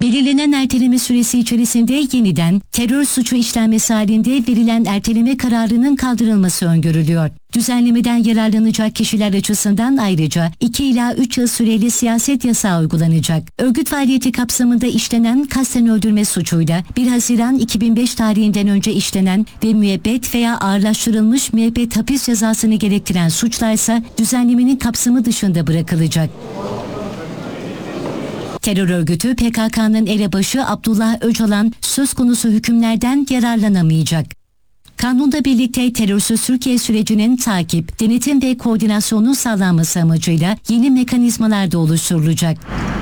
Belirlenen erteleme süresi içerisinde yeniden terör suçu işlenmesi halinde verilen erteleme kararının kaldırılması öngörülüyor. Düzenlemeden yararlanacak kişiler açısından ayrıca 2 ila 3 yıl süreli siyaset yasağı uygulanacak. Örgüt faaliyeti kapsamında işlenen kasten öldürme suçuyla 1 Haziran 2005 tarihinden önce işlenen ve müebbet veya ağırlaştırılmış müebbet hapis cezasını gerektiren suçlarsa düzenlemenin kapsamı dışında bırakılacak. Terör örgütü PKK'nın elebaşı Abdullah Öcalan söz konusu hükümlerden yararlanamayacak. Kanunla birlikte terörsüz Türkiye sürecinin takip, denetim ve koordinasyonun sağlanması amacıyla yeni mekanizmalar da oluşturulacak.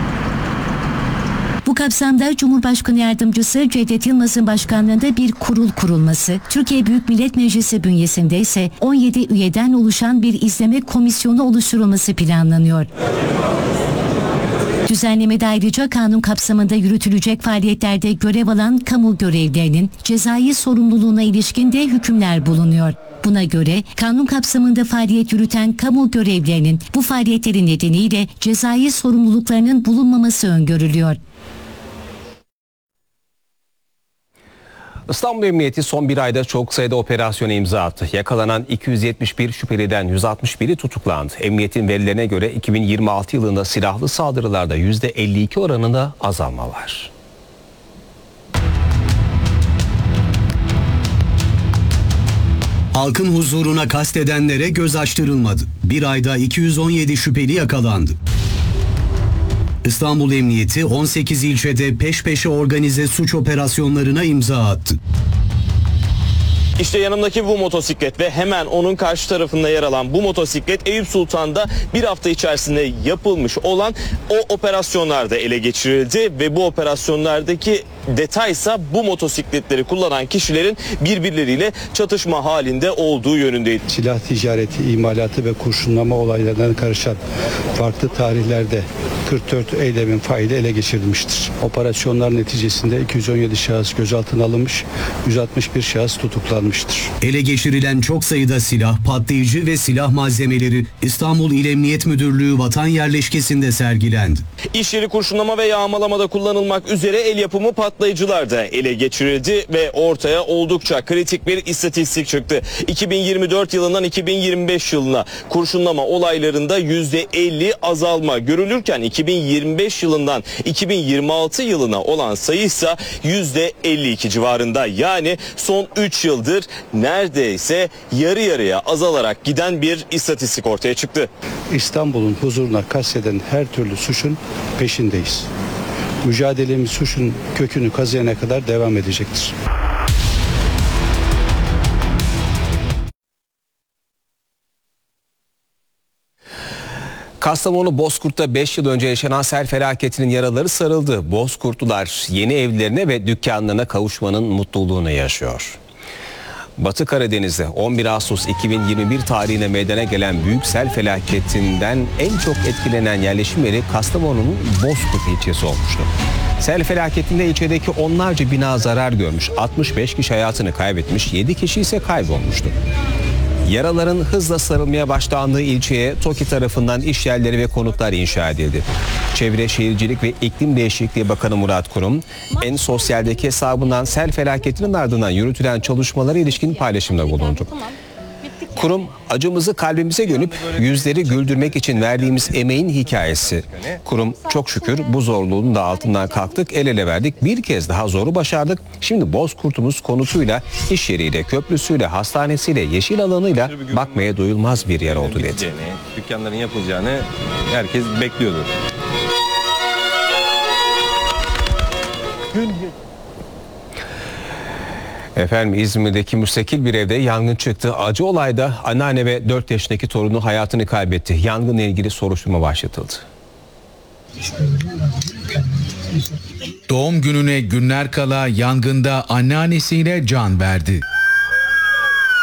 Bu kapsamda Cumhurbaşkanı Yardımcısı Cevdet Yılmaz'ın başkanlığında bir kurul kurulması, Türkiye Büyük Millet Meclisi bünyesinde ise 17 üyeden oluşan bir izleme komisyonu oluşturulması planlanıyor. Düzenlemede ayrıca kanun kapsamında yürütülecek faaliyetlerde görev alan kamu görevlilerinin cezai sorumluluğuna ilişkin de hükümler bulunuyor. Buna göre kanun kapsamında faaliyet yürüten kamu görevlilerinin bu faaliyetleri nedeniyle cezai sorumluluklarının bulunmaması öngörülüyor. İstanbul Emniyeti son bir ayda çok sayıda operasyona imza attı. Yakalanan 271 şüpheliden 161'i tutuklandı. Emniyetin verilerine göre 2026 yılında silahlı saldırılarda %52 oranında azalma var. Halkın huzuruna kastedenlere göz açtırılmadı. Bir ayda 217 şüpheli yakalandı. İstanbul Emniyeti 18 ilçede peş peşe organize suç operasyonlarına imza attı. İşte yanımdaki bu motosiklet ve hemen onun karşı tarafında yer alan bu motosiklet Eyüp Sultan'da bir hafta içerisinde yapılmış olan o operasyonlarda ele geçirildi ve bu operasyonlardaki detaysa bu motosikletleri kullanan kişilerin birbirleriyle çatışma halinde olduğu yönündeydi. Silah ticareti, imalatı ve kurşunlama olaylarına karışan farklı tarihlerde 44 eylemin faili ele geçirilmiştir. Operasyonlar neticesinde 217 şahıs gözaltına alınmış, 161 şahıs tutuklanmıştır. Ele geçirilen çok sayıda silah, patlayıcı ve silah malzemeleri İstanbul İl Emniyet Müdürlüğü Vatan Yerleşkesi'nde sergilendi. İş yeri kurşunlama ve yağmalamada kullanılmak üzere el yapımı patlayıcılar da ele geçirildi ve ortaya oldukça kritik bir istatistik çıktı. 2024 yılından 2025 yılına kurşunlama olaylarında %50 azalma görülürken 2025 yılından 2026 yılına olan sayı ise %52 civarında. Yani son 3 yıldır neredeyse yarı yarıya azalarak giden bir istatistik ortaya çıktı. İstanbul'un huzuruna kasteden her türlü suçun peşindeyiz. Mücadelemiz suçun kökünü kazıyana kadar devam edecektir. Kastamonu Bozkurt'ta 5 yıl önce yaşanan sel felaketinin yaraları sarıldı. Bozkurtlular yeni evlerine ve dükkanlarına kavuşmanın mutluluğunu yaşıyor. Batı Karadeniz'de 11 Ağustos 2021 tarihine meydana gelen büyük sel felaketinden en çok etkilenen yerleşim yeri Kastamonu'nun Bozkurt ilçesi olmuştu. Sel felaketinde ilçedeki onlarca bina zarar görmüş, 65 kişi hayatını kaybetmiş, 7 kişi ise kaybolmuştu. Yaraların hızla sarılmaya başlandığı ilçeye TOKİ tarafından iş yerleri ve konutlar inşa edildi. Çevre Şehircilik ve İklim Değişikliği Bakanı Murat Kurum, En Sosyal'deki hesabından sel felaketinin ardından yürütülen çalışmalara ilişkin paylaşımda bulundu. Kurum, acımızı kalbimize gömüp yüzleri güldürmek için verdiğimiz emeğin hikayesi. Kurum, çok şükür bu zorluğun da altından kalktık, el ele verdik, bir kez daha zoru başardık. Şimdi Bozkurt'umuz konutuyla, iş yeriyle, köprüsüyle, hastanesiyle, yeşil alanıyla bakmaya doyulmaz bir yer oldu dedi. Dükkanların yapılacağını herkes bekliyordu. Efendim, İzmir'deki müstakil bir evde yangın çıktı. Acı olayda anneanne ve 4 yaşındaki torunu hayatını kaybetti. Yangınla ilgili soruşturma başlatıldı. Doğum gününe günler kala yangında anneannesiyle can verdi.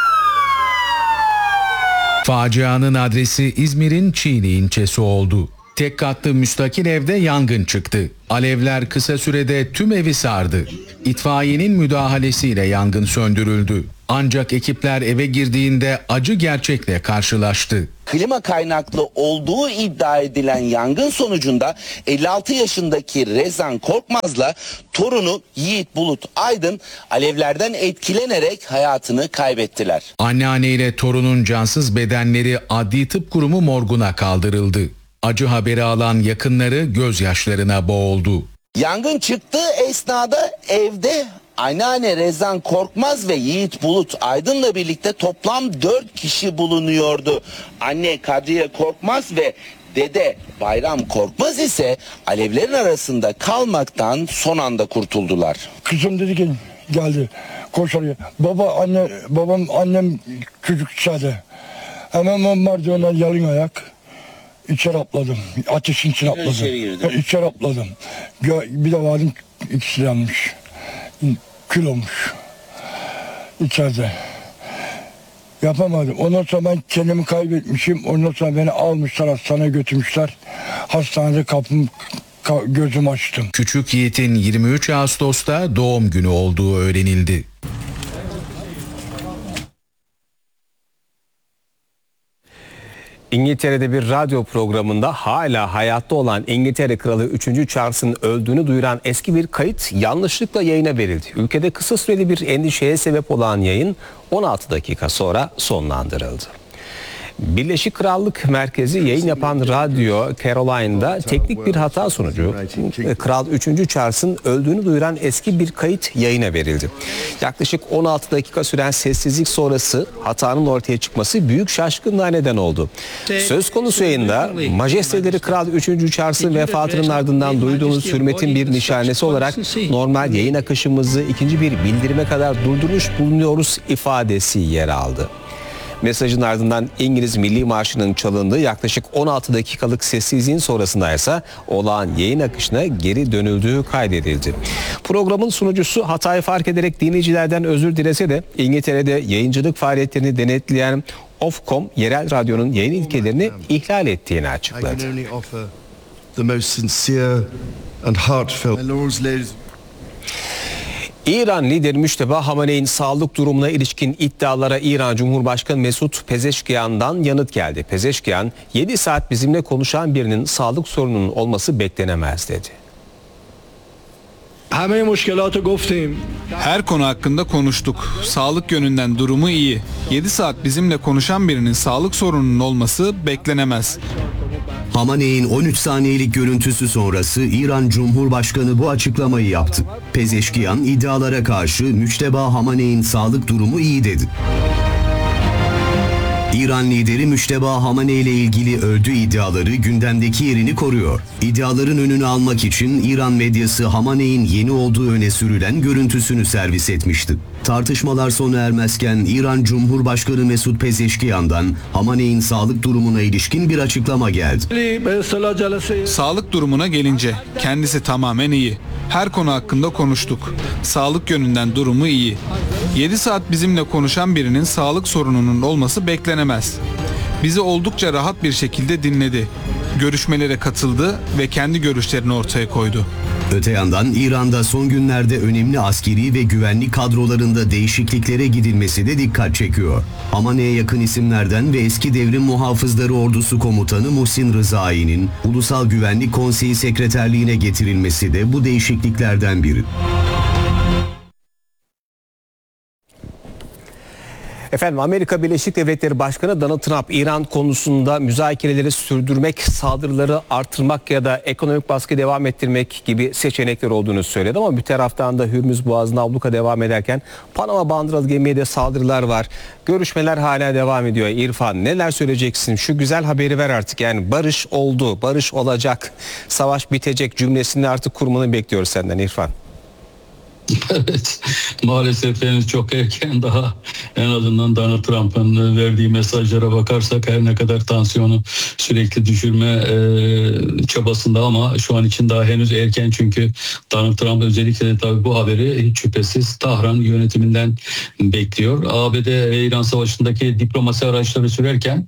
Facianın adresi İzmir'in Çiğli ilçesi oldu. Tek katlı müstakil evde yangın çıktı. Alevler kısa sürede tüm evi sardı. İtfaiyenin müdahalesiyle yangın söndürüldü. Ancak ekipler eve girdiğinde acı gerçekle karşılaştı. Klima kaynaklı olduğu iddia edilen yangın sonucunda 56 yaşındaki Rezan Korkmaz'la torunu Yiğit Bulut Aydın alevlerden etkilenerek hayatını kaybettiler. Anneanne ile torunun cansız bedenleri Adli Tıp Kurumu morguna kaldırıldı. Acı haberi alan yakınları gözyaşlarına boğuldu. Yangın çıktığı esnada evde anneanne Rezan Korkmaz ve Yiğit Bulut Aydın'la birlikte toplam 4 kişi bulunuyordu. Anne Kadriye Korkmaz ve dede Bayram Korkmaz ise alevlerin arasında kalmaktan son anda kurtuldular. Kızım dedi ki geldi koşarıyor. Annem çocuk içeride. Hemen merdivenden yalın ayak. İçeri atladım. Ateşin içine atladım. İçeri atladım. Bir de vardım, ikisi yanmış. Kül olmuş. İçeride. Yapamadım. Ondan sonra ben kendimi kaybetmişim. Ondan sonra beni almışlar, hastaneye götürmüşler. Hastanede gözümü açtım. Küçük Yiğit'in 23 Ağustos'ta doğum günü olduğu öğrenildi. İngiltere'de bir radyo programında hala hayatta olan İngiltere Kralı 3. Charles'ın öldüğünü duyuran eski bir kayıt yanlışlıkla yayına verildi. Ülkede kısa süreli bir endişeye sebep olan yayın 16 dakika sonra sonlandırıldı. Birleşik Krallık merkezi yayın yapan radyo Caroline'da teknik bir hata sonucu Kral 3. Charles'ın öldüğünü duyuran eski bir kayıt yayına verildi. Yaklaşık 16 dakika süren sessizlik sonrası hatanın ortaya çıkması büyük şaşkınlığa neden oldu. Söz konusu yayında Majesteleri Kral 3. Charles'ın vefatının ardından duyduğumuz hürmetin bir nişanesi olarak normal yayın akışımızı ikinci bir bildirime kadar durdurmuş bulunuyoruz ifadesi yer aldı. Mesajın ardından İngiliz Milli Marşı'nın çalındığı yaklaşık 16 dakikalık sessizliğin sonrasında ise olağan yayın akışına geri dönüldüğü kaydedildi. Programın sunucusu hatayı fark ederek dinleyicilerden özür dilese de İngiltere'de yayıncılık faaliyetlerini denetleyen Ofcom yerel radyonun yayın ilkelerini ihlal ettiğini açıkladı. İran lideri Müşteba Hamaney'in sağlık durumuna ilişkin iddialara İran Cumhurbaşkanı Mesut Pezeşkiyan'dan yanıt geldi. Pezeşkiyan, 7 saat bizimle konuşan birinin sağlık sorununun olması beklenemez dedi. Her konu hakkında konuştuk. Sağlık yönünden durumu iyi. 7 saat bizimle konuşan birinin sağlık sorununun olması beklenemez. Hamaney'in 13 saniyelik görüntüsü sonrası İran Cumhurbaşkanı bu açıklamayı yaptı. Pezeşkiyan iddialara karşı Müşteba Hamaney'in sağlık durumu iyi dedi. İran lideri Müşteba Hamaney ile ilgili öldüğü iddiaları gündemdeki yerini koruyor. İddiaların önünü almak için İran medyası Hamaney'in yeni olduğu öne sürülen görüntüsünü servis etmişti. Tartışmalar sona ermezken İran Cumhurbaşkanı Mesut Pezeşkiyan'dan Hamaney'in sağlık durumuna ilişkin bir açıklama geldi. Sağlık durumuna gelince kendisi tamamen iyi. Her konu hakkında konuştuk. Sağlık yönünden durumu iyi. 7 saat bizimle konuşan birinin sağlık sorununun olması beklenemez. Bizi oldukça rahat bir şekilde dinledi. Görüşmelere katıldı ve kendi görüşlerini ortaya koydu. Öte yandan İran'da son günlerde önemli askeri ve güvenlik kadrolarında değişikliklere gidilmesi de dikkat çekiyor. Hamaney'e yakın isimlerden ve eski devrim muhafızları ordusu komutanı Muhsin Rızai'nin Ulusal Güvenlik Konseyi Sekreterliğine getirilmesi de bu değişikliklerden biri. Efendim, Amerika Birleşik Devletleri Başkanı Donald Trump, İran konusunda müzakereleri sürdürmek, saldırıları artırmak ya da ekonomik baskı devam ettirmek gibi seçenekler olduğunu söyledi. Ama bir taraftan da Hürmüz Boğazı'nda abluka devam ederken Panama bandıralı gemiye de saldırılar var. Görüşmeler hala devam ediyor. İrfan, neler söyleyeceksin? Şu güzel haberi ver artık. Yani barış oldu, barış olacak, savaş bitecek cümlesini artık kurmanı bekliyoruz senden İrfan. Evet, maalesef henüz çok erken, daha en azından Donald Trump'ın verdiği mesajlara bakarsak her ne kadar tansiyonu sürekli düşürme çabasında, ama şu an için daha henüz erken, çünkü Donald Trump özellikle de tabii bu haberi hiç şüphesiz Tahran yönetiminden bekliyor. ABD ve İran savaşındaki diplomasi araçları sürerken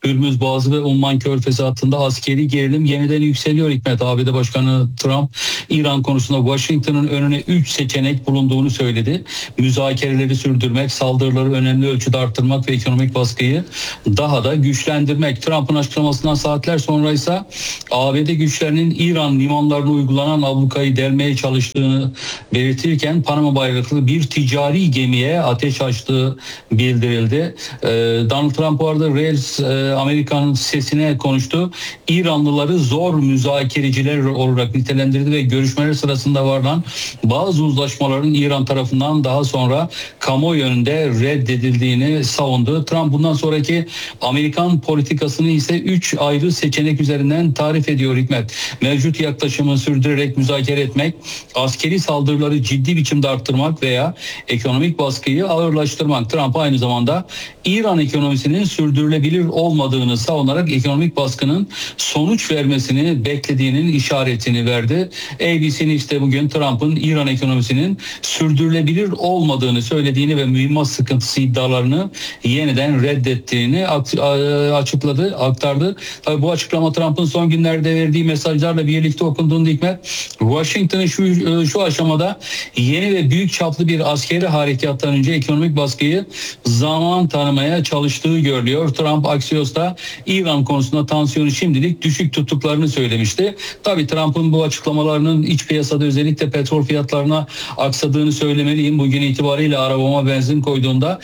Hürmüz Boğazı ve Umman Körfezi hattında askeri gerilim yeniden yükseliyor Hikmet. ABD Başkanı Trump İran konusunda Washington'ın önüne 3 seçenek bulunduğunu söyledi. Müzakereleri sürdürmek, saldırıları önemli ölçüde arttırmak ve ekonomik baskıyı daha da güçlendirmek. Trump'ın açıklamasından saatler sonra ise ABD güçlerinin İran limanlarına uygulanan ablukayı delmeye çalıştığını belirtirken Panama bayraklı bir ticari gemiye ateş açtığı bildirildi. Donald Trump bu arada Reels Amerikan sesine konuştu. İranlıları zor müzakereciler olarak nitelendirdi ve görüşmeler sırasında varılan bazı uzlaşmaların İran tarafından daha sonra kamuoyu önünde reddedildiğini savundu. Trump bundan sonraki Amerikan politikasını ise 3 ayrı seçenek üzerinden tarif ediyor Hikmet. Mevcut yaklaşımı sürdürerek müzakere etmek, askeri saldırıları ciddi biçimde arttırmak veya ekonomik baskıyı ağırlaştırmak. Trump aynı zamanda İran ekonomisinin sürdürülebilir olmadığını savunarak ekonomik baskının sonuç vermesini beklediğinin işaretini verdi. ABC'nin işte bugün Trump'ın İran ekonomisinin sürdürülebilir olmadığını söylediğini ve mühimmat sıkıntısı iddialarını yeniden reddettiğini aktardı. Tabii bu açıklama Trump'ın son günlerde verdiği mesajlarla birlikte okunduğunda Hikmet, Washington'ın şu aşamada yeni ve büyük çaplı bir askeri harekattan önce ekonomik baskıyı zaman tanımaya çalıştığı görülüyor. Trump Axios'ta İran konusunda tansiyonu şimdilik düşük tuttuklarını söylemişti. Tabii Trump'ın bu açıklamalarının iç piyasada özellikle petrol fiyatlarına aksadığını söylemeliyim. Bugün itibariyle arabama benzin koyduğumda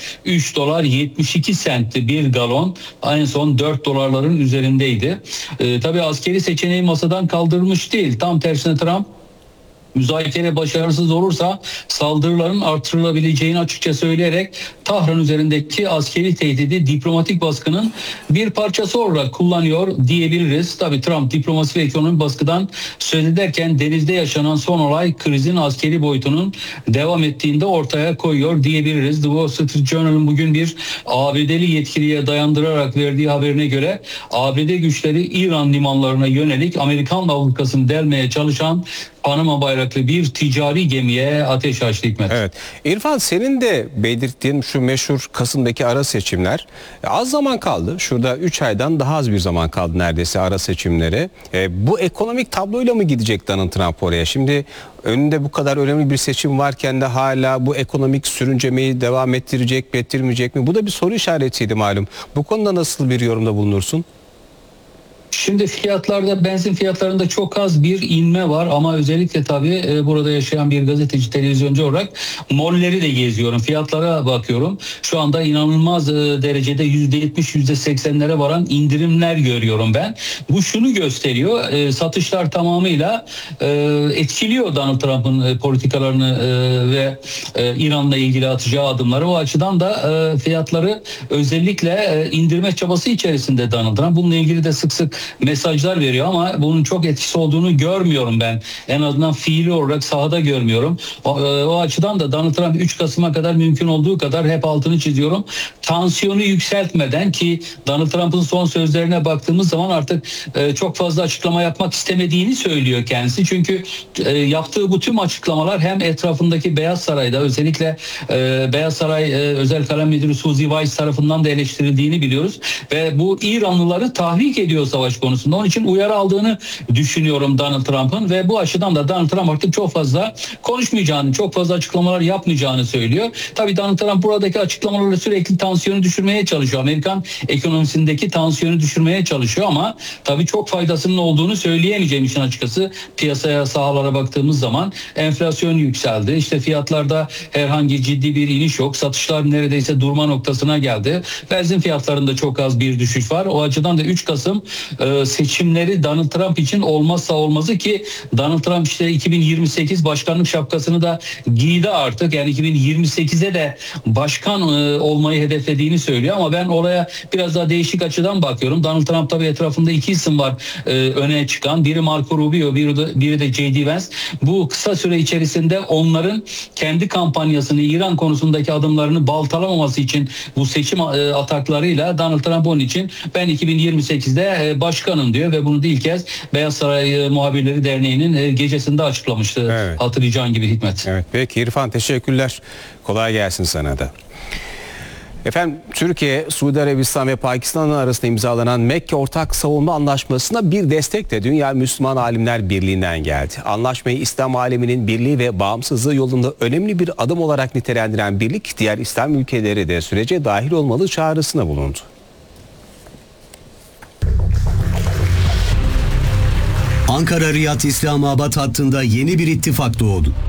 $3.72 bir galon. En son $4'ların üzerindeydi. Tabii askeri seçeneği masadan kaldırılmış değil. Tam tersine Trump müzakere başarısız olursa saldırıların artırılabileceğini açıkça söyleyerek Tahran üzerindeki askeri tehdidi diplomatik baskının bir parçası olarak kullanıyor diyebiliriz. Tabii Trump diplomasi ve ekonomik baskıdan söz ederken denizde yaşanan son olay krizin askeri boyutunun devam ettiğinde ortaya koyuyor diyebiliriz. The Wall Street Journal'ın bugün bir ABD'li yetkiliye dayandırarak verdiği haberine göre ABD güçleri İran limanlarına yönelik Amerikan ablukasını delmeye çalışan Panama bayraklı bir ticari gemiye ateş açtı Hikmet. Evet. İrfan, senin de belirttiğin şu meşhur Kasım'daki ara seçimler az zaman kaldı. Şurada 3 aydan daha az bir zaman kaldı neredeyse ara seçimlere. Bu ekonomik tabloyla mı gidecek Donald Trump oraya? Şimdi önünde bu kadar önemli bir seçim varken de hala bu ekonomik sürüncemeyi devam ettirecek mi, ettirmeyecek mi? Bu da bir soru işaretiydi malum. Bu konuda nasıl bir yorumda bulunursun? Şimdi fiyatlarda, benzin fiyatlarında çok az bir inme var ama özellikle tabii burada yaşayan bir gazeteci, televizyoncu olarak molleri de geziyorum. Fiyatlara bakıyorum. Şu anda inanılmaz derecede %70, %80'lere varan indirimler görüyorum ben. Bu şunu gösteriyor. Satışlar tamamıyla etkiliyor Donald Trump'ın politikalarını ve İran'la ilgili atacağı adımları. O açıdan da fiyatları özellikle indirme çabası içerisinde Donald Trump. Bununla ilgili de sık sık mesajlar veriyor ama bunun çok etkisi olduğunu görmüyorum ben. En azından fiili olarak sahada görmüyorum. O açıdan da Donald Trump 3 Kasım'a kadar mümkün olduğu kadar hep altını çiziyorum. Tansiyonu yükseltmeden, ki Donald Trump'ın son sözlerine baktığımız zaman artık çok fazla açıklama yapmak istemediğini söylüyor kendisi. Çünkü yaptığı bu tüm açıklamalar hem etrafındaki Beyaz Saray'da, özellikle Beyaz Saray Özel Kalem Müdürü Suzy Weiss tarafından da eleştirildiğini biliyoruz. Ve bu İranlıları tahrik ediyor savaş konusunda. Onun için uyarı aldığını düşünüyorum Donald Trump'ın ve bu açıdan da Donald Trump artık çok fazla konuşmayacağını, çok fazla açıklamalar yapmayacağını söylüyor. Tabii Donald Trump buradaki açıklamalarla sürekli tansiyonu düşürmeye çalışıyor. Amerikan ekonomisindeki tansiyonu düşürmeye çalışıyor ama tabii çok faydasının olduğunu söyleyemeyeceğim işin açıkçası. Piyasaya, sahalara baktığımız zaman enflasyon yükseldi. İşte fiyatlarda herhangi ciddi bir iniş yok. Satışlar neredeyse durma noktasına geldi. Benzin fiyatlarında çok az bir düşüş var. O açıdan da 3 Kasım seçimleri Donald Trump için olmazsa olmazı, ki Donald Trump işte 2028 başkanlık şapkasını da giydi artık. Yani 2028'e de başkan olmayı hedeflediğini söylüyor ama ben oraya biraz daha değişik açıdan bakıyorum. Donald Trump tabii etrafında 2 isim var öne çıkan. Biri Marco Rubio, biri de J.D. Vance. Bu kısa süre içerisinde onların kendi kampanyasını, İran konusundaki adımlarını baltalamaması için bu seçim ataklarıyla Donald Trump onun için ben 2028'de başkanım diyor ve bunu da ilk kez Beyaz Saray Muhabirleri Derneği'nin gecesinde açıklamıştı. Evet. Hatırlayacağın gibi Hikmet. Evet, peki İrfan, teşekkürler. Kolay gelsin sana da. Efendim, Türkiye, Suudi Arabistan ve Pakistan arasında imzalanan Mekke Ortak Savunma Anlaşması'na bir destek de Dünya Müslüman Alimler Birliği'nden geldi. Anlaşmayı İslam aleminin birliği ve bağımsızlığı yolunda önemli bir adım olarak nitelendiren birlik, diğer İslam ülkeleri de sürece dahil olmalı çağrısına bulundu. Ankara-Riyad-İslamabad hattında yeni bir ittifak doğdu.